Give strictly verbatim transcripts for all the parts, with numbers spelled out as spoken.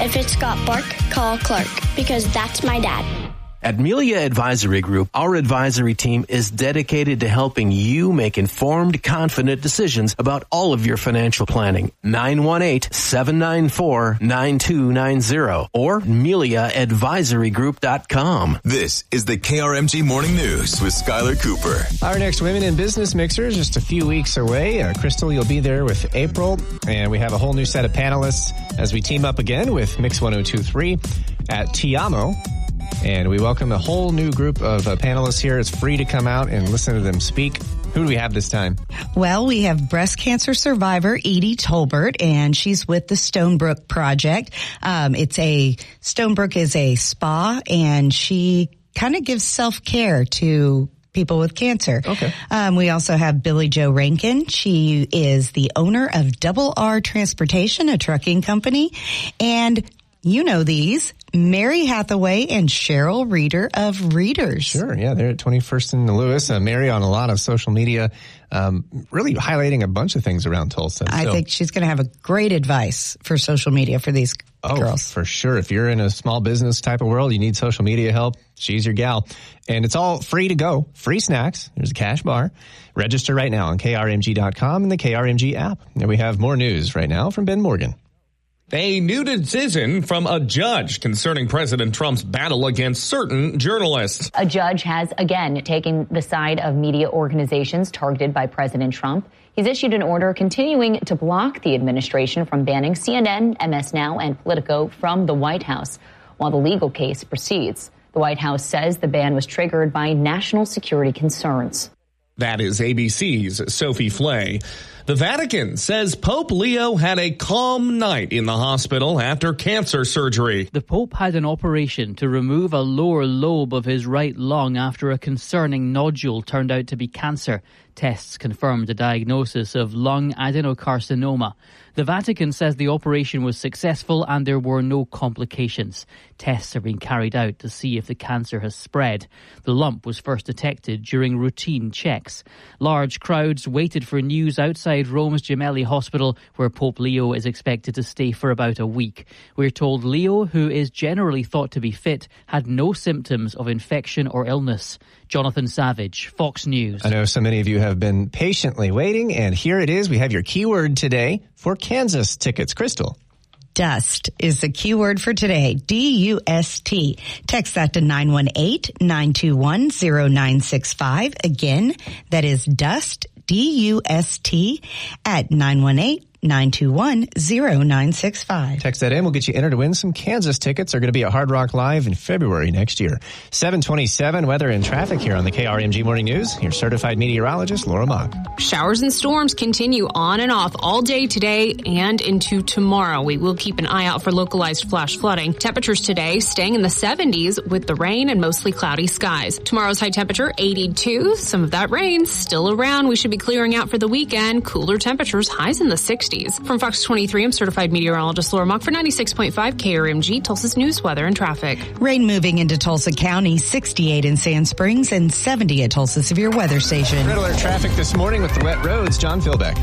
If it's got bark, call Clark, because that's my dad. At Melia Advisory Group, our advisory team is dedicated to helping you make informed, confident decisions about all of your financial planning. nine one eight, seven nine four, nine two nine zero or melia advisory group dot com. This is the K R M G Morning News with Skylar Cooper. Our next Women in Business Mixer is just a few weeks away. Uh, Crystal, you'll be there with April, and we have a whole new set of panelists as we team up again with Mix one oh two point three at Tiamo. And we welcome a whole new group of uh, panelists here. It's free to come out and listen to them speak. Who do we have this time? Well, we have breast cancer survivor Edie Tolbert, and she's with the Stonebrook Project. Um, it's a, Stonebrook is a spa, and she kind of gives self-care to people with cancer. Okay. Um, we also have Billy Jo Rankin. She is the owner of Double R Transportation, a trucking company. And you know these, Mary Hathaway and Cheryl Reeder of Readers. Sure, yeah, they're at twenty-first and Lewis. Uh, Mary on a lot of social media, um, really highlighting a bunch of things around Tulsa. I so, think she's going to have a great advice for social media for these oh, girls. For sure. If you're in a small business type of world, you need social media help, she's your gal. And it's all free to go. Free snacks. There's a cash bar. Register right now on K R M G dot com and the K R M G app. And we have more news right now from Ben Morgan. A new decision from a judge concerning President Trump's battle against certain journalists. A judge has again taken the side of media organizations targeted by President Trump. He's issued an order continuing to block the administration from banning C N N, M S Now, and Politico from the White House while the legal case proceeds. The White House says the ban was triggered by national security concerns. That is A B C's Sophie Flay. The Vatican says Pope Leo had a calm night in the hospital after cancer surgery. The Pope had an operation to remove a lower lobe of his right lung after a concerning nodule turned out to be cancer. Tests confirmed a diagnosis of lung adenocarcinoma. The Vatican says the operation was successful and there were no complications. Tests are being carried out to see if the cancer has spread. The lump was first detected during routine checks. Large crowds waited for news outside Rome's Gemelli Hospital, where Pope Leo is expected to stay for about a week. We're told Leo, who is generally thought to be fit, had no symptoms of infection or illness. Jonathan Savage, Fox News. I know so many of you have been patiently waiting, and here it is. We have your keyword today for Kansas tickets. Crystal. Dust is the keyword for today. D U S T. Text that to nine one eight, nine two one, zero nine six five. Again, that is dust, D U S T, at nine one eight, nine two one, zero nine six five. Text that in. We'll get you entered to win some Kansas tickets. They're going to be at Hard Rock Live in February next year. seven twenty-seven, weather and traffic here on the K R M G Morning News. Your certified meteorologist, Laura Mock. Showers and storms continue on and off all day today and into tomorrow. We will keep an eye out for localized flash flooding. Temperatures today staying in the seventies with the rain and mostly cloudy skies. Tomorrow's high temperature, eighty-two. Some of that rain still around. We should be clearing out for the weekend. Cooler temperatures, highs in the sixties. From Fox twenty-three, I'm certified meteorologist Laura Mock for ninety-six point five K R M G, Tulsa's news, weather, and traffic. Rain moving into Tulsa County, sixty-eight in Sand Springs, and seventy at Tulsa Severe Weather Station. Red alert traffic this morning with the wet roads. John Philbeck.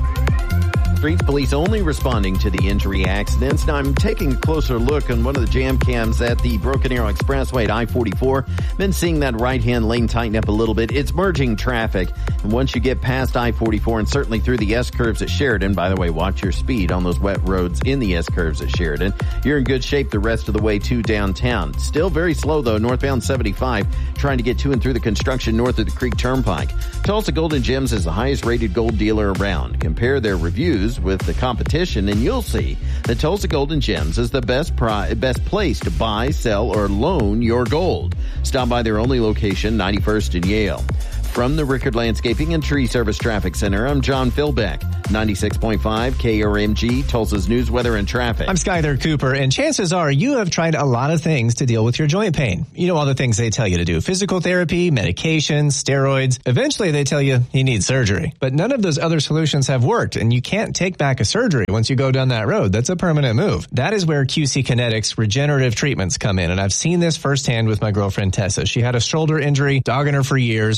Streets police only responding to the injury accidents. Now I'm taking a closer look on one of the jam cams at the Broken Arrow Expressway at I forty-four. Been seeing that right-hand lane tighten up a little bit. It's merging traffic. And once you get past I forty-four and certainly through the S-curves at Sheridan, by the way, watch your speed on those wet roads in the S-curves at Sheridan. You're in good shape the rest of the way to downtown. Still very slow, though, northbound seventy-five, trying to get to and through the construction north of the Creek Turnpike. Tulsa Golden Gems is the highest-rated gold dealer around. Compare their reviews with the competition, and you'll see that Tulsa Golden Gems is the best pri- best place to buy, sell, or loan your gold. Stop by their only location, ninety-first and Yale. From the Rickard Landscaping and Tree Service Traffic Center, I'm John Philbeck, ninety-six point five K R M G, Tulsa's news, weather, and traffic. I'm Skyler Cooper, and chances are you have tried a lot of things to deal with your joint pain. You know all the things they tell you to do. Physical therapy, medications, steroids. Eventually they tell you you need surgery. But none of those other solutions have worked, and you can't take back a surgery once you go down that road. That's a permanent move. That is where Q C Kinetics regenerative treatments come in, and I've seen this firsthand with my girlfriend Tessa. She had a shoulder injury, dogging her for years. We got her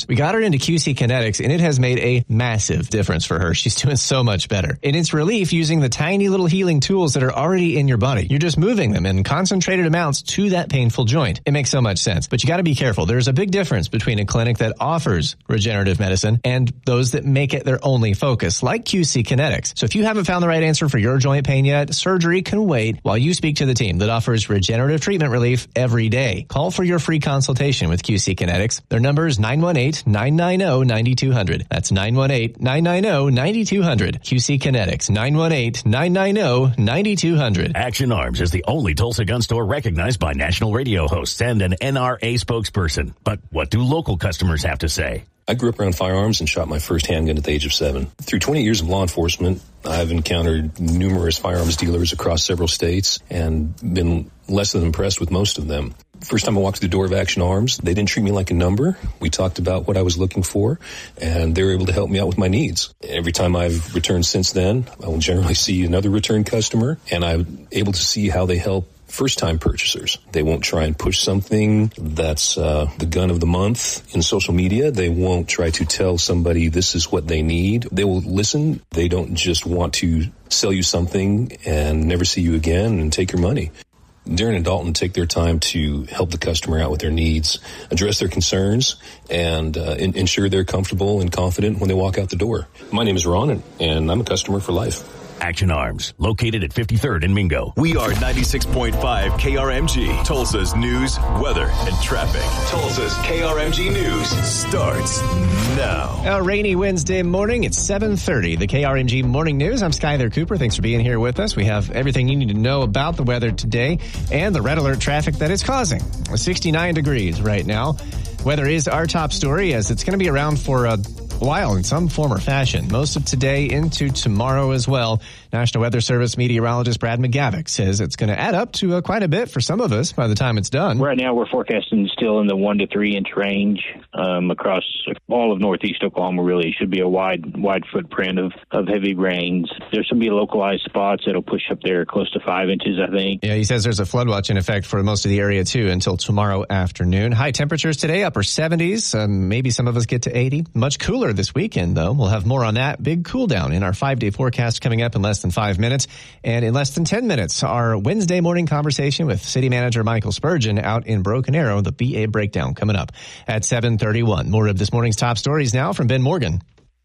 into Q C Kinetics, and it has made a massive difference for her. She's doing so much better. And it's relief using the tiny little healing tools that are already in your body. You're just moving them in concentrated amounts to that painful joint. It makes so much sense. But you got to be careful. There's a big difference between a clinic that offers regenerative medicine and those that make it their only focus, like Q C Kinetics. So if you haven't found the right answer for your joint pain yet, surgery can wait while you speak to the team that offers regenerative treatment relief every day. Call for your free consultation with Q C Kinetics. Their number is nine one eight, nine nine zero, nine two zero zero. That's nine one eight, nine nine zero, nine two zero zero. Q C Kinetics, nine one eight, nine nine zero, nine two zero zero. Action Arms is the only Tulsa gun store recognized by national radio hosts and an N R A spokesperson. But what do local customers have to say? I grew up around firearms and shot my first handgun at the age of seven. Through twenty years of law enforcement, I've encountered numerous firearms dealers across several states and been less than impressed with most of them. First time I walked through the door of Action Arms, they didn't treat me like a number. We talked about what I was looking for, and they were able to help me out with my needs. Every time I've returned since then, I will generally see another return customer, and I'm able to see how they help first-time purchasers. They won't try and push something that's uh, the gun of the month in social media. They won't try to tell somebody this is what they need. They will listen. They don't just want to sell you something and never see you again and take your money. Darren and Dalton take their time to help the customer out with their needs, address their concerns, and uh, in- ensure they're comfortable and confident when they walk out the door. My name is Ron, and, and I'm a customer for life. Action Arms, located at fifty-third and Mingo. We are ninety-six point five K R M G, Tulsa's news, weather, and traffic. Tulsa's K R M G News starts now. A rainy Wednesday morning. It's seven thirty. The K R M G Morning News. I'm Skyler Cooper. Thanks for being here with us. We have everything you need to know about the weather today and the red alert traffic that it's causing. sixty-nine degrees right now. Weather is our top story, as it's going to be around for a while in some form or fashion. Most of today into tomorrow as well. National Weather Service meteorologist Brad McGavick says it's going to add up to uh, quite a bit for some of us by the time it's done. Right now we're forecasting still in the one to three inch range um, across all of northeast Oklahoma. Really, it should be a wide wide footprint of, of heavy rains. There's going to be localized spots that'll push up there close to five inches, I think. Yeah, he says there's a flood watch in effect for most of the area too until tomorrow afternoon. High temperatures today, upper seventies. Um, maybe some of us get to eighty. Much cooler this weekend, though. We'll have more on that. Big cool down in our five-day forecast coming up in less than five minutes. And in less than ten minutes, our Wednesday morning conversation with City Manager Michael Spurgeon out in Broken Arrow, the B A breakdown coming up at seven thirty-one. More of this morning's top stories now from Ben Morgan.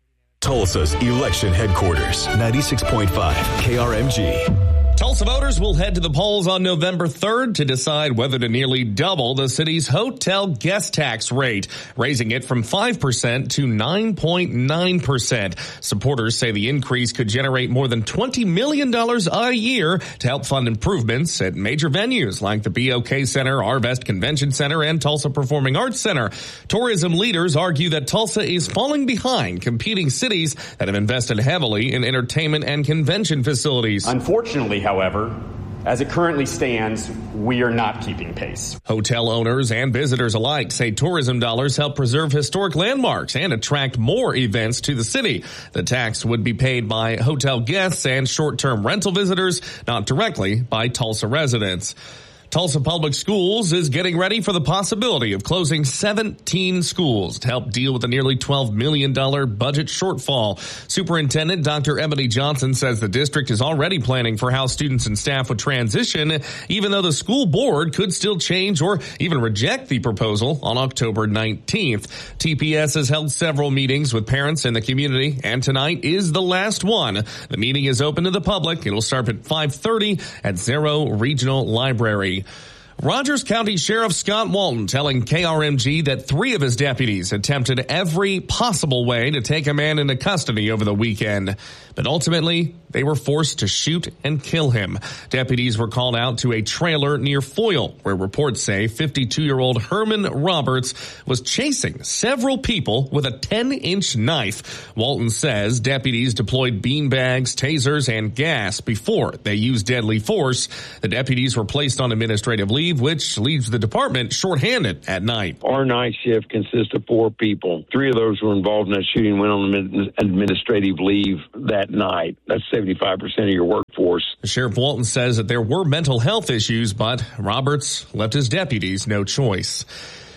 Tulsa's election headquarters, ninety-six point five K R M G. Tulsa voters will head to the polls on November third to decide whether to nearly double the city's hotel guest tax rate, raising it from five percent to nine point nine percent. Supporters say the increase could generate more than twenty million dollars a year to help fund improvements at major venues like the B O K Center, Arvest Convention Center, and Tulsa Performing Arts Center. Tourism leaders argue that Tulsa is falling behind competing cities that have invested heavily in entertainment and convention facilities. Unfortunately, however, as it currently stands, we are not keeping pace. Hotel owners and visitors alike say tourism dollars help preserve historic landmarks and attract more events to the city. The tax would be paid by hotel guests and short-term rental visitors, not directly by Tulsa residents. Tulsa Public Schools is getting ready for the possibility of closing seventeen schools to help deal with the nearly twelve million dollars budget shortfall. Superintendent Doctor Ebony Johnson says the district is already planning for how students and staff would transition, even though the school board could still change or even reject the proposal on October nineteenth. T P S has held several meetings with parents in the community, and tonight is the last one. The meeting is open to the public. It'll start at five thirty at Zero Regional Library. Rogers County Sheriff Scott Walton telling K R M G that three of his deputies attempted every possible way to take a man into custody over the weekend, but ultimately they were forced to shoot and kill him. Deputies were called out to a trailer near Foyle, where reports say fifty-two-year-old Herman Roberts was chasing several people with a ten-inch knife. Walton says deputies deployed beanbags, tasers, and gas before they used deadly force. The deputies were placed on administrative leave, which leaves the department shorthanded at night. Our night shift consists of four people. Three of those who were involved in that shooting went on administrative leave that night. That's seventy-five percent of your workforce. Sheriff Walton says that there were mental health issues, but Roberts left his deputies no choice.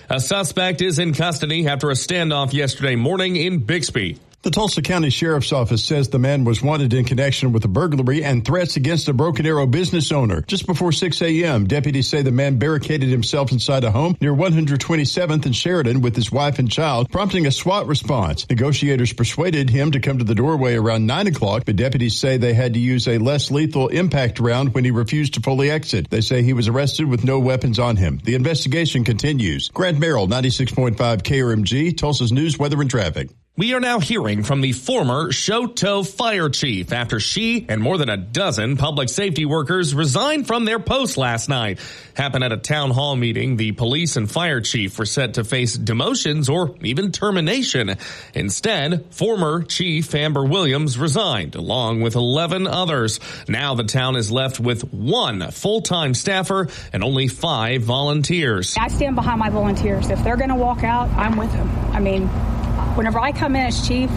A suspect is in custody after a standoff yesterday morning in Bixby. The Tulsa County Sheriff's Office says the man was wanted in connection with a burglary and threats against a Broken Arrow business owner. Just before six a.m., deputies say the man barricaded himself inside a home near one hundred twenty-seventh and Sheridan with his wife and child, prompting a SWAT response. Negotiators persuaded him to come to the doorway around nine o'clock, but deputies say they had to use a less lethal impact round when he refused to fully exit. They say he was arrested with no weapons on him. The investigation continues. Grant Merrill, ninety-six point five K R M G, Tulsa's News, Weather, and Traffic. We are now hearing from the former Choteau fire chief after she and more than a dozen public safety workers resigned from their posts last night. Happened at a town hall meeting. The police and fire chief were set to face demotions or even termination. Instead, former Chief Amber Williams resigned along with eleven others. Now the town is left with one full-time staffer and only five volunteers. I stand behind my volunteers. If they're going to walk out, I'm with them. I mean, whenever I come in as chief,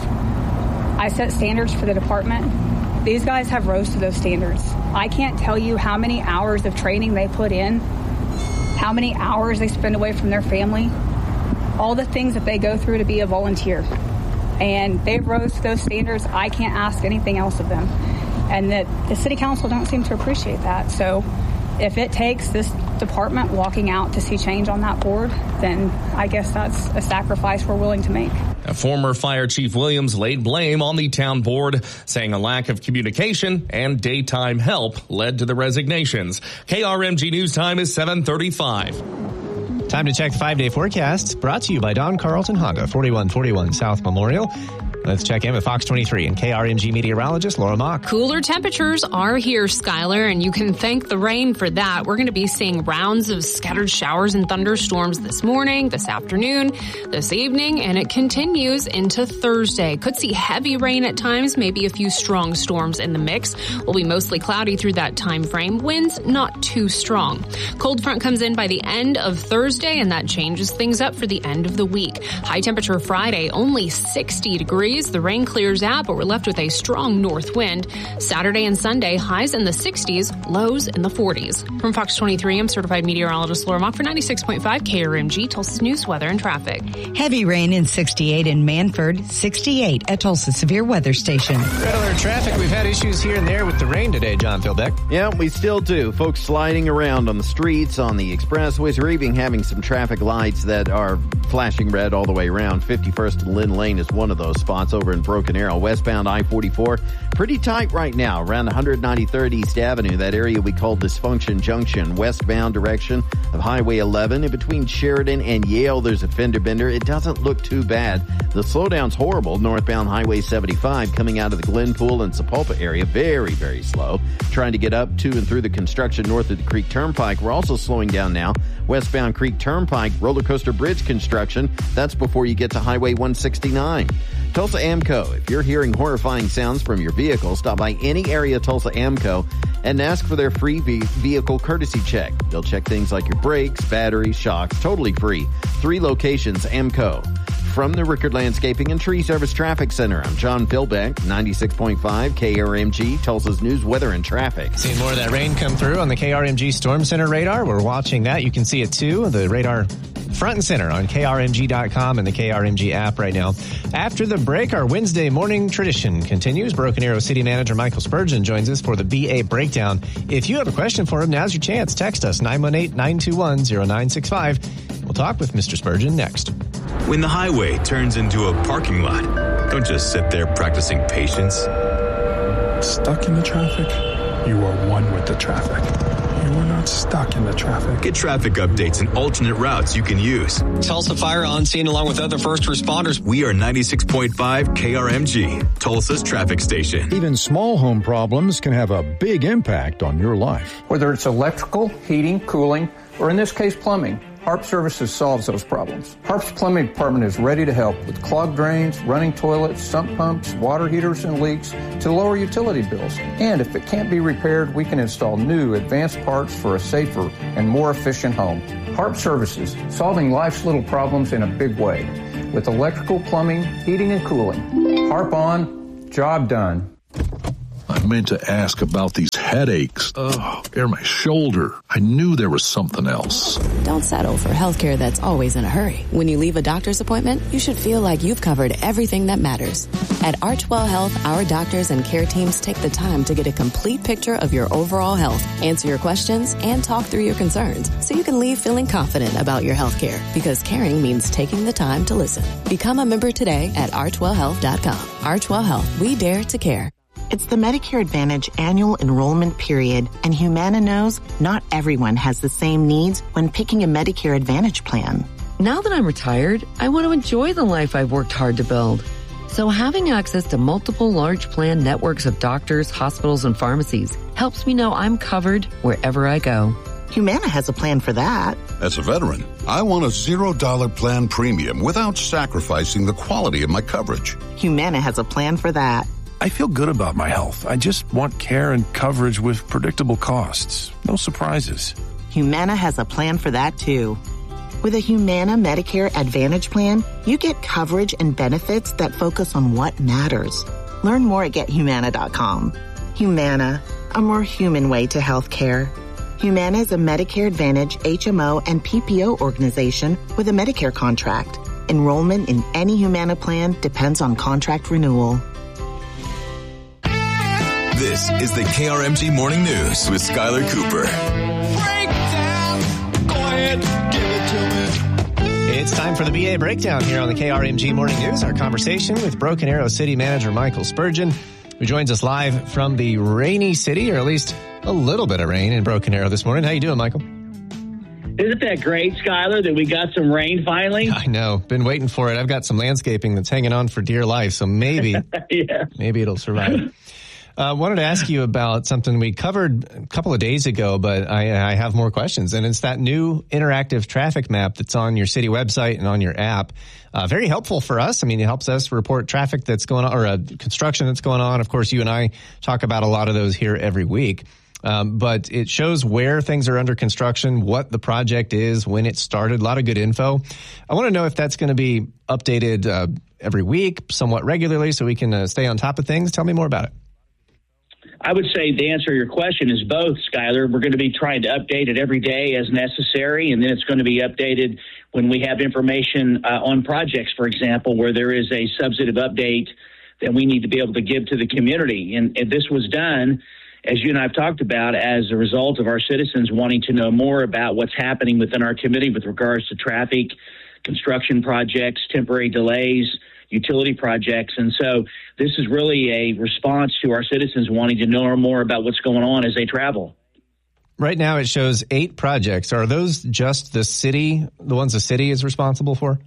I set standards for the department. These guys have rose to those standards. I can't tell you how many hours of training they put in, how many hours they spend away from their family, all the things that they go through to be a volunteer. And they've rose to those standards. I can't ask anything else of them. And that the city council don't seem to appreciate that. So if it takes this department walking out to see change on that board, then I guess that's a sacrifice we're willing to make. A former Fire Chief Williams laid blame on the town board, saying a lack of communication and daytime help led to the resignations. K R M G News Time is seven thirty-five. Time to check the five-day forecast, brought to you by Don Carlton Honda, forty-one forty-one South Memorial. Let's check in with Fox twenty-three and K R M G meteorologist Laura Mock. Cooler temperatures are here, Skylar, and you can thank the rain for that. We're going to be seeing rounds of scattered showers and thunderstorms this morning, this afternoon, this evening, and it continues into Thursday. Could see heavy rain at times, maybe a few strong storms in the mix. Will be mostly cloudy through that time frame. Winds not too strong. Cold front comes in by the end of Thursday, and that changes things up for the end of the week. High temperature Friday, only sixty degrees. The rain clears out, but we're left with a strong north wind. Saturday and Sunday, highs in the sixties, lows in the forties. From Fox twenty-three, I'm certified meteorologist Laura Mock for ninety-six point five K R M G, Tulsa's News, Weather, and Traffic. Heavy rain in sixty-eight in Manford, sixty-eight at Tulsa Severe Weather Station. Red alert traffic. We've had issues here and there with the rain today, John Philbeck. Yeah, we still do. Folks sliding around on the streets, on the expressways. We're even having some traffic lights that are flashing red all the way around. fifty-first and Lynn Lane is one of those spots over in Broken Arrow. Westbound I forty-four, pretty tight right now around one ninety-third East Avenue, that area we call Dysfunction Junction. Westbound direction of Highway eleven. In between Sheridan and Yale, there's a fender bender. It doesn't look too bad. The slowdown's horrible. Northbound Highway seventy-five coming out of the Glenpool and Sapulpa area. Very, very slow. Trying to get up to and through the construction north of the Creek Turnpike. We're also slowing down now. Westbound Creek Turnpike, roller coaster bridge construction. That's before you get to Highway one sixty-nine. Tulsa AMCO. If you're hearing horrifying sounds from your vehicle, stop by any area Tulsa AMCO and ask for their free ve- vehicle courtesy check. They'll check things like your brakes, batteries, shocks, totally free. Three locations, AMCO. From the Rickard Landscaping and Tree Service Traffic Center, I'm John Philbeck, ninety-six point five K R M G, Tulsa's News, Weather, and Traffic. Seeing more of that rain come through on the K R M G Storm Center radar. We're watching that. You can see it too, the radar front and center on K R M G dot com and the K R M G app right now. After the break, our Wednesday morning tradition continues. Broken Arrow City Manager Michael Spurgeon joins us for the B A Breakdown. If you have a question for him, now's your chance. Text us, nine one eight, nine two one, zero nine six five. We'll talk with Mister Spurgeon next. When the highway turns into a parking lot, don't just sit there practicing patience. Stuck in the traffic? You are one with the traffic. You are not stuck in the traffic. Get traffic updates and alternate routes you can use. Tulsa Fire on scene along with other first responders. We are ninety-six point five K R M G, Tulsa's traffic station. Even small home problems can have a big impact on your life. Whether it's electrical, heating, cooling, or in this case, plumbing, Harp Services solves those problems. Harp's Plumbing Department is ready to help with clogged drains, running toilets, sump pumps, water heaters and leaks to lower utility bills. And if it can't be repaired, we can install new advanced parts for a safer and more efficient home. Harp Services, solving life's little problems in a big way with electrical, plumbing, heating, and cooling. Harp on, job done. I meant to ask about these headaches. Oh, they're my shoulder. I knew there was something else. Don't settle for healthcare that's always in a hurry. When you leave a doctor's appointment, you should feel like you've covered everything that matters. At Archwell Health, our doctors and care teams take the time to get a complete picture of your overall health, answer your questions, and talk through your concerns so you can leave feeling confident about your health care. Because caring means taking the time to listen. Become a member today at archwell health dot com. Archwell Health, we dare to care. It's the Medicare Advantage annual enrollment period, and Humana knows not everyone has the same needs when picking a Medicare Advantage plan. Now that I'm retired, I want to enjoy the life I've worked hard to build. So having access to multiple large plan networks of doctors, hospitals, and pharmacies helps me know I'm covered wherever I go. Humana has a plan for that. As a veteran, I want a zero dollar plan premium without sacrificing the quality of my coverage. Humana has a plan for that. I feel good about my health. I just want care and coverage with predictable costs. No surprises. Humana has a plan for that, too. With a Humana Medicare Advantage plan, you get coverage and benefits that focus on what matters. Learn more at get humana dot com. Humana, a more human way to health care. Humana is a Medicare Advantage H M O and P P O organization with a Medicare contract. Enrollment in any Humana plan depends on contract renewal. This is the K R M G Morning News with Skylar Cooper. Breakdown. Go ahead, give it to me. It's time for the B A Breakdown here on the K R M G Morning News. Our conversation with Broken Arrow City Manager Michael Spurgeon, who joins us live from the rainy city, or at least a little bit of rain in Broken Arrow this morning. How you doing, Michael? Isn't that great, Skylar, that we got some rain finally? I know. Been waiting for it. I've got some landscaping that's hanging on for dear life, so maybe, yeah. maybe it'll survive. I uh, wanted to ask you about something we covered a couple of days ago, but I, I have more questions. And it's that new interactive traffic map that's on your city website and on your app. Uh, very helpful for us. I mean, it helps us report traffic that's going on, or uh, construction that's going on. Of course, you and I talk about a lot of those here every week. Um, but it shows where things are under construction, what the project is, when it started, a lot of good info. I want to know if that's going to be updated uh, every week, somewhat regularly, so we can uh, stay on top of things. Tell me more about it. I would say the answer to your question is both, Skylar. We're going to be trying to update it every day as necessary, and then it's going to be updated when we have information uh, on projects, for example, where there is a substantive update that we need to be able to give to the community. And, and this was done, as you and I have talked about, as a result of our citizens wanting to know more about what's happening within our community with regards to traffic, construction projects, temporary delays, utility projects. And so this is really a response to our citizens wanting to know more about what's going on as they travel. Right now it shows eight projects. Are those just the city, the ones the city is responsible for?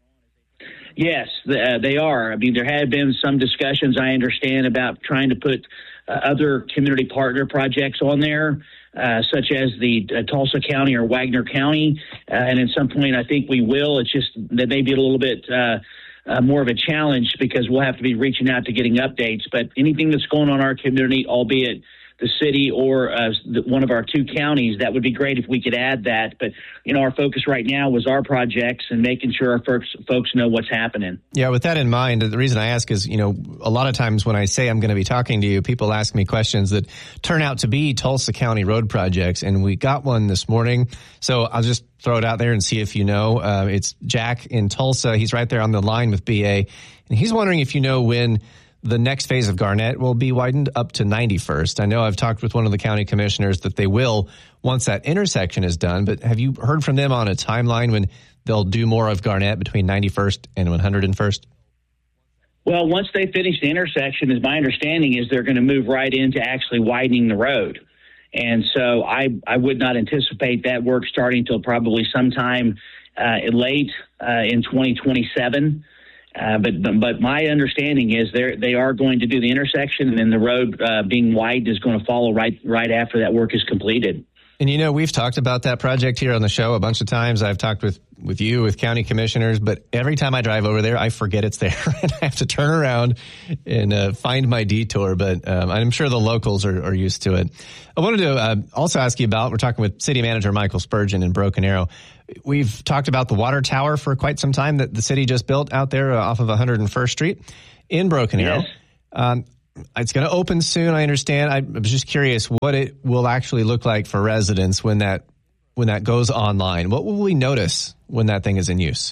Yes, uh, they are. I mean, there have been some discussions, I understand, about trying to put uh, other community partner projects on there, uh, such as the uh, Tulsa County or Wagner County. Uh, and at some point, I think we will. It's just that may be a little bit uh, Uh, more of a challenge because we'll have to be reaching out to getting updates. But anything that's going on in our community, albeit the city or uh, the, one of our two counties, that would be great if we could add that. But, you know, our focus right now was our projects and making sure our folks, folks know what's happening. Yeah, with that in mind, the reason I ask is, you know, a lot of times when I say I'm going to be talking to you, people ask me questions that turn out to be Tulsa County road projects. And we got one this morning. So I'll just throw it out there and see if you know. Uh, it's Jack in Tulsa. He's right there on the line with B A. And he's wondering if you know when the next phase of Garnett will be widened up to ninety-first. I know I've talked with one of the county commissioners that they will once that intersection is done, but have you heard from them on a timeline when they'll do more of Garnett between ninety-first and one hundred first? Well, once they finish the intersection, as my understanding is they're going to move right into actually widening the road. And so I, I would not anticipate that work starting until probably sometime uh, late uh, in twenty twenty-seven. Uh, but, but but my understanding is they they are going to do the intersection, and then the road uh, being widened is going to follow right right after that work is completed. And, you know, we've talked about that project here on the show a bunch of times. I've talked with, with you, with county commissioners, but every time I drive over there, I forget it's there. And I have to turn around and uh, find my detour. But um, I'm sure the locals are, are used to it. I wanted to uh, also ask you about, we're talking with City Manager Michael Spurgeon in Broken Arrow. We've talked about the water tower for quite some time that the city just built out there uh, off of one hundred first Street in Broken Arrow. Yes. Um, it's going to open soon, I understand. I was just curious what it will actually look like for residents when that when that goes online. What will we notice when that thing is in use?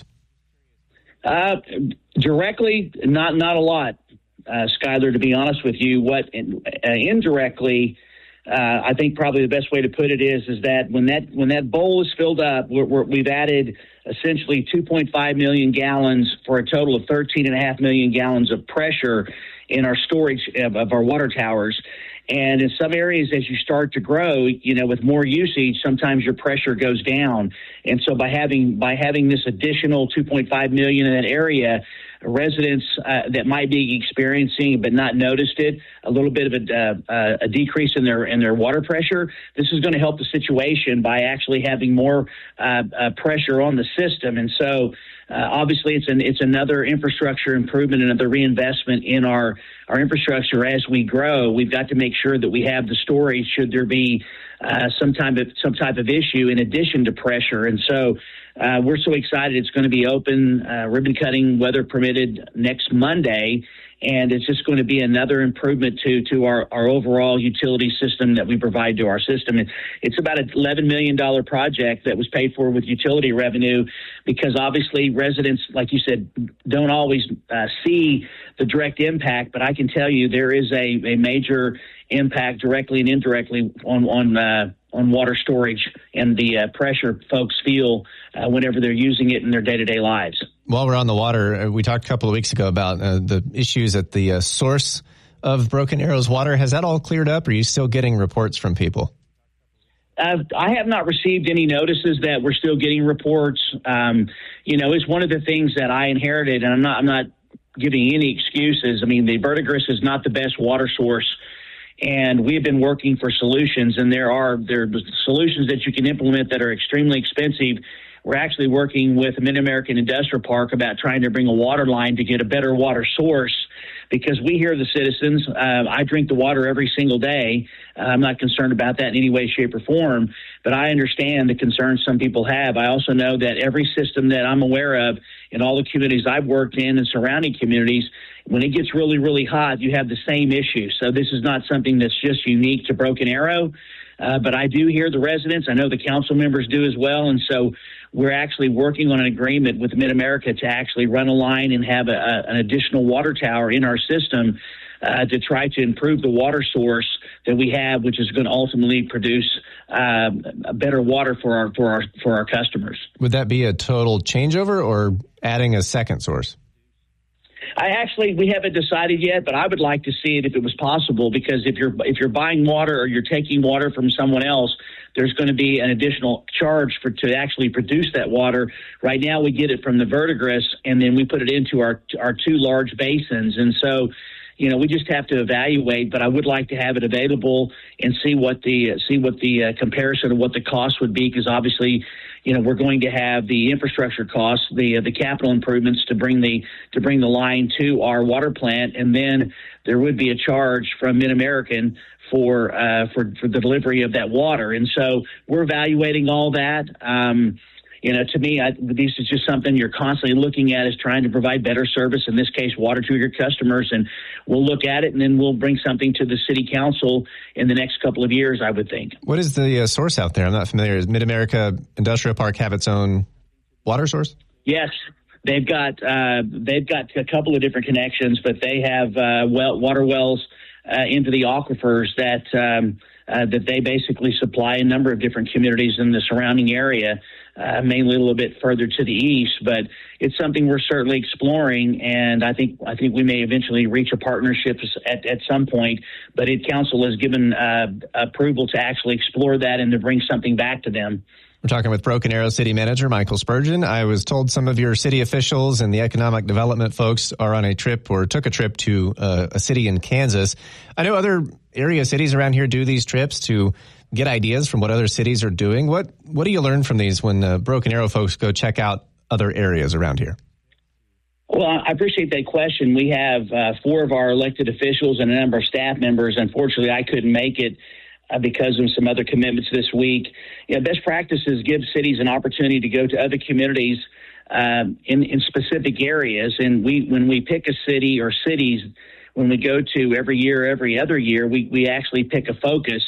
Uh, directly, not not a lot, uh, Skyler, to be honest with you. What in, uh, indirectly, uh, I think probably the best way to put it is is that when that when that bowl is filled up, we're, we're, we've added essentially two point five million gallons for a total of thirteen point five million gallons of pressure in our storage of, of our water towers. And in some areas, as you start to grow, you know, with more usage, sometimes your pressure goes down. And so by having by having this additional two point five million in that area, residents uh, that might be experiencing but not noticed it, a little bit of a, uh, a decrease in their in their water pressure, this is going to help the situation by actually having more uh, uh, pressure on the system. And so uh, obviously it's an it's another infrastructure improvement, another reinvestment in our our infrastructure as we grow. We've got to make sure that we have the storage should there be uh, some type of some type of issue in addition to pressure. And so uh, we're so excited it's going to be open, uh, ribbon cutting, weather permitted, next Monday. And it's just going to be another improvement to to our, our overall utility system that we provide to our system. And it's about an eleven million dollars project that was paid for with utility revenue because obviously residents, like you said, don't always uh, see the direct impact. But I can tell you there is a, a major impact directly and indirectly on, on uh, on water storage and the uh, pressure folks feel uh, whenever they're using it in their day-to-day lives. While we're on the water, we talked a couple of weeks ago about uh, the issues at the uh, source of Broken Arrow's water. Has that all cleared up, or are you still getting reports from people? Uh, I have not received any notices that we're still getting reports. Um, you know, it's one of the things that I inherited, and I'm not, I'm not giving any excuses. I mean, the Verdigris is not the best water source, and we have been working for solutions, and there are there are solutions that you can implement that are extremely expensive. We're actually working with the Mid-American Industrial Park about trying to bring a water line to get a better water source because we hear the citizens. Uh, I drink the water every single day. Uh, I'm not concerned about that in any way, shape, or form, but I understand the concerns some people have. I also know that every system that I'm aware of in all the communities I've worked in and surrounding communities, when it gets really, really hot, you have the same issue. So this is not something that's just unique to Broken Arrow. Uh, but I do hear the residents. I know the council members do as well. And so we're actually working on an agreement with Mid-America to actually run a line and have a, a, an additional water tower in our system uh, to try to improve the water source that we have, which is going to ultimately produce uh, better water for our for our for our customers. Would that be a total changeover or adding a second source? I actually, we haven't decided yet, but I would like to see it if it was possible, because if you're if you're buying water or you're taking water from someone else, there's going to be an additional charge for to actually produce that water. Right now, we get it from the Verdigris, and then we put it into our our two large basins, and so, you know, we just have to evaluate. But I would like to have it available and see what the see what the uh, comparison of what the cost would be, because obviously, you know, we're going to have the infrastructure costs, the uh, the capital improvements to bring the to bring the line to our water plant, and then there would be a charge from Mid-American for uh, for for the delivery of that water. And so we're evaluating all that. Um, you know, to me, I, this is just something you're constantly looking at, is trying to provide better service, in this case, water to your customers. And we'll look at it, and then we'll bring something to the city council in the next couple of years, I would think. What is the uh, source out there? I'm not familiar. Does Mid-America Industrial Park have its own water source? Yes. They've got uh, they've got a couple of different connections, but they have uh, well water wells uh, into the aquifers that um, uh, that they basically supply a number of different communities in the surrounding area, uh, mainly a little bit further to the east. But it's something we're certainly exploring, and I think I think we may eventually reach a partnership at, at some point. But it council has given uh, approval to actually explore that and to bring something back to them. We're talking with Broken Arrow City Manager Michael Spurgeon. I was told some of your city officials and the economic development folks are on a trip or took a trip to uh, a city in Kansas. I know other area cities around here do these trips to get ideas from what other cities are doing. What what do you learn from these when uh, Broken Arrow folks go check out other areas around here? Well, I appreciate that question. We have uh, four of our elected officials and a number of staff members. Unfortunately, I couldn't make it Uh, because of some other commitments this week. You know, best practices give cities an opportunity to go to other communities um, in, in specific areas. And we, when we pick a city or cities, when we go to every year, every other year, we, we actually pick a focus.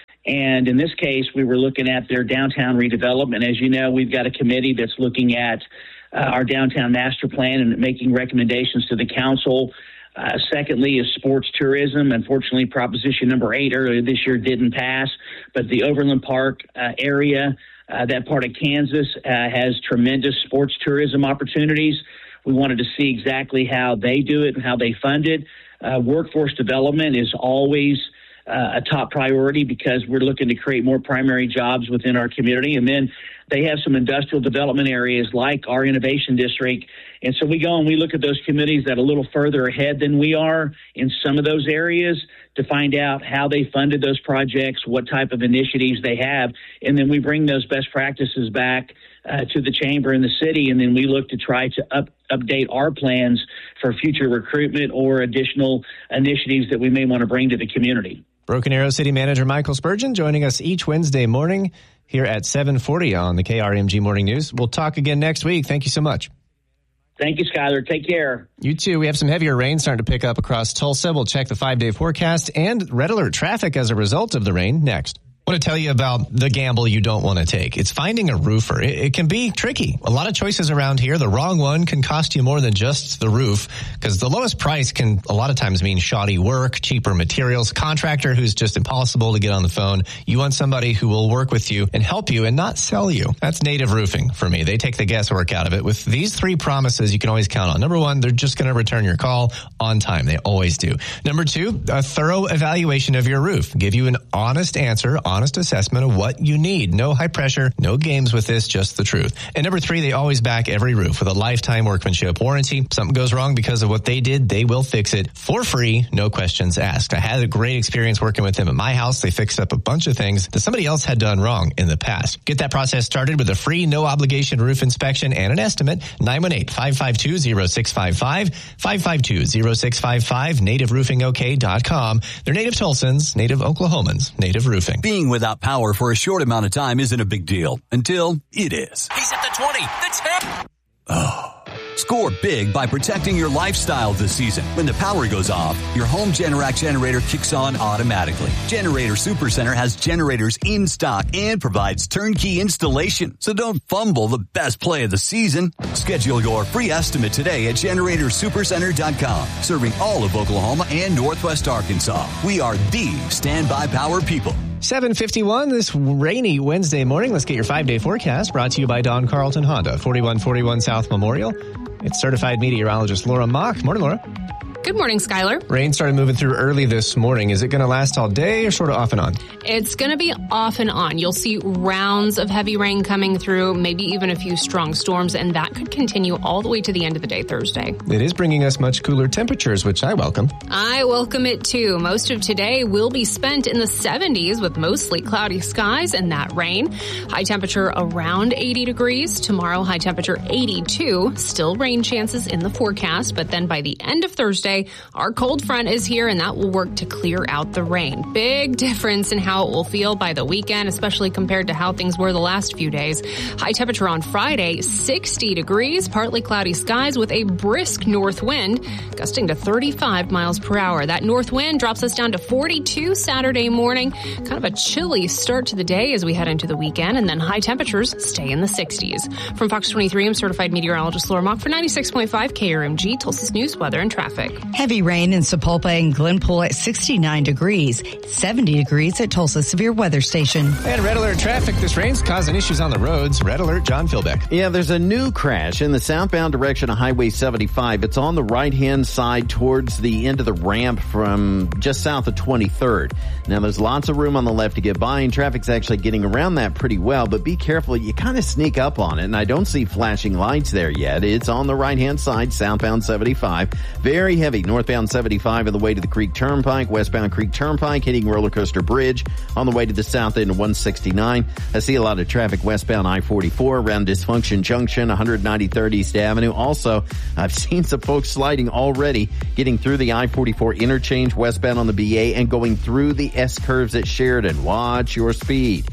And in this case, we were looking at their downtown redevelopment. As you know, we've got a committee that's looking at uh, our downtown master plan and making recommendations to the council. Uh, secondly is sports tourism. Unfortunately, Proposition number eight earlier this year didn't pass, but the Overland Park uh, area, uh, that part of Kansas, uh, has tremendous sports tourism opportunities. We wanted to see exactly how they do it and how they fund it. Uh, workforce development is always Uh, a top priority because we're looking to create more primary jobs within our community. And then they have some industrial development areas like our innovation district. And so we go and we look at those communities that are a little further ahead than we are in some of those areas to find out how they funded those projects, what type of initiatives they have. And then we bring those best practices back uh, to the chamber in the city. And then we look to try to up, update our plans for future recruitment or additional initiatives that we may want to bring to the community. Broken Arrow City Manager Michael Spurgeon joining us each Wednesday morning here at seven forty on the K R M G Morning News. We'll talk again next week. Thank you so much. Thank you, Skyler. Take care. You too. We have some heavier rain starting to pick up across Tulsa. We'll check the five-day forecast and red alert traffic as a result of the rain next. I want to tell you about the gamble you don't want to take. It's finding a roofer. It, it can be tricky. A lot of choices around here. The wrong one can cost you more than just the roof because the lowest price can a lot of times mean shoddy work, cheaper materials, contractor who's just impossible to get on the phone. You want somebody who will work with you and help you and not sell you. That's Native Roofing for me. They take the guesswork out of it. With these three promises you can always count on. Number one, they're just going to return your call on time. They always do. Number two, a thorough evaluation of your roof. Give you an honest answer, honest assessment of what you need. No high pressure, no games with this, just the truth. And number three, they always back every roof with a lifetime workmanship warranty. If something goes wrong because of what they did, they will fix it for free, no questions asked. I had a great experience working with them at my house. They fixed up a bunch of things that somebody else had done wrong in the past. Get that process started with a free, no obligation roof inspection and an estimate. nine one eight, five five two, zero six five five, five five two, zero six five five, native roofing o k dot com. They're native Tulsans, native Oklahomans, Native Roofing. Being without power for a short amount of time isn't a big deal until it is. He's at the twenty, the ten. Oh. Score big by protecting your lifestyle this season. When the power goes off, your home Generac generator kicks on automatically. Generator Supercenter has generators in stock and provides turnkey installation. So don't fumble the best play of the season. Schedule your free estimate today at generator supercenter dot com. Serving all of Oklahoma and Northwest Arkansas. We are the standby power people. seven fifty-one this rainy Wednesday morning. Let's get your five-day forecast brought to you by Don Carlton Honda, forty-one forty-one South Memorial. It's certified meteorologist Laura Mock. Morning, Laura. Good morning, Skyler. Rain started moving through early this morning. Is it going to last all day or sort of off and on? It's going to be off and on. You'll see rounds of heavy rain coming through, maybe even a few strong storms, and that could continue all the way to the end of the day Thursday. It is bringing us much cooler temperatures, which I welcome. I welcome it too. Most of today will be spent in the seventies with mostly cloudy skies and that rain. High temperature around eighty degrees. Tomorrow, high temperature eighty-two. Still rain chances in the forecast, but then by the end of Thursday, our cold front is here and that will work to clear out the rain. Big difference in how it will feel by the weekend, especially compared to how things were the last few days. High temperature on Friday, sixty degrees, partly cloudy skies with a brisk north wind, gusting to thirty-five miles per hour. That north wind drops us down to forty-two Saturday morning. Kind of a chilly start to the day as we head into the weekend, and then high temperatures stay in the sixties. From Fox twenty-three, I'm certified meteorologist Laura Mock for ninety-six point five K R M G, Tulsa's News, Weather, and Traffic. Heavy rain in Sapulpa and Glenpool at sixty-nine degrees, seventy degrees at Tulsa Severe Weather Station. And red alert traffic. This rain's causing issues on the roads. Red alert, John Philbeck. Yeah, there's a new crash in the southbound direction of Highway seventy-five. It's on the right-hand side towards the end of the ramp from just south of twenty-third. Now, there's lots of room on the left to get by, and traffic's actually getting around that pretty well, but be careful. You kind of sneak up on it, and I don't see flashing lights there yet. It's on the right-hand side, southbound seventy-five. Very heavy northbound seventy-five on the way to the Creek Turnpike, westbound Creek Turnpike, hitting Roller Coaster Bridge on the way to the south end of one sixty-nine. I see a lot of traffic westbound I forty-four around Dysfunction Junction, one ninety-third East Avenue. Also, I've seen some folks sliding already, getting through the I forty-four interchange westbound on the B A and going through the S-curves at Sheridan. Watch your speed.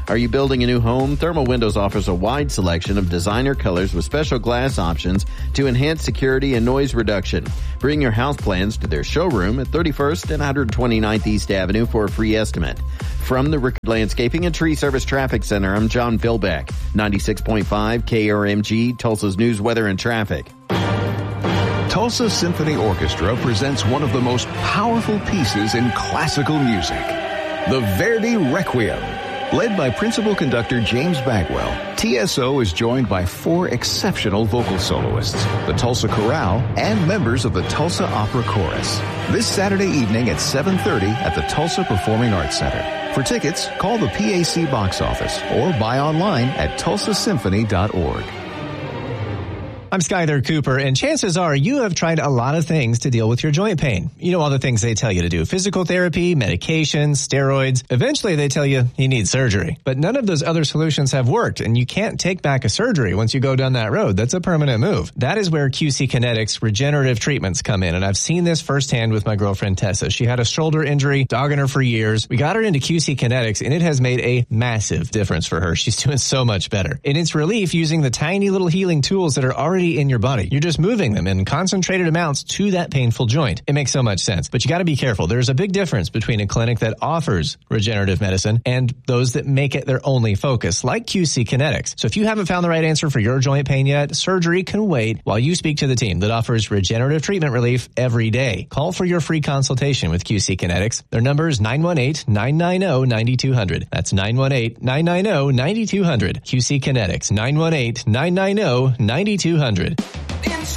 Are you building a new home? Thermal Windows offers a wide selection of designer colors with special glass options to enhance security and noise reduction. Bring your house plans to their showroom at thirty-first and one twenty-ninth East Avenue for a free estimate. From the Rickard Landscaping and Tree Service Traffic Center, I'm John Philbeck, ninety-six point five K R M G, Tulsa's news, weather, and traffic. Tulsa Symphony Orchestra presents one of the most powerful pieces in classical music, the Verdi Requiem. Led by principal conductor James Bagwell, T S O is joined by four exceptional vocal soloists, the Tulsa Chorale, and members of the Tulsa Opera Chorus. This Saturday evening at seven thirty at the Tulsa Performing Arts Center. For tickets, call the P A C box office or buy online at tulsa symphony dot org. I'm Skyler Cooper, and chances are you have tried a lot of things to deal with your joint pain. You know all the things they tell you to do. Physical therapy, medications, steroids. Eventually they tell you you need surgery. But none of those other solutions have worked, and you can't take back a surgery once you go down that road. That's a permanent move. That is where Q C Kinetics regenerative treatments come in, and I've seen this firsthand with my girlfriend Tessa. She had a shoulder injury, dogging her for years. We got her into Q C Kinetics, and it has made a massive difference for her. She's doing so much better. And it's relief using the tiny little healing tools that are already in your body. You're just moving them in concentrated amounts to that painful joint. It makes so much sense, but you got to be careful. There's a big difference between a clinic that offers regenerative medicine and those that make it their only focus, like Q C Kinetics. So if you haven't found the right answer for your joint pain yet, surgery can wait while you speak to the team that offers regenerative treatment relief every day. Call for your free consultation with Q C Kinetics. Their number is nine one eight, nine nine zero, nine two zero zero. That's nine one eight, nine nine zero, nine two zero zero. Q C Kinetics, nine one eight, nine nine zero, nine two zero zero.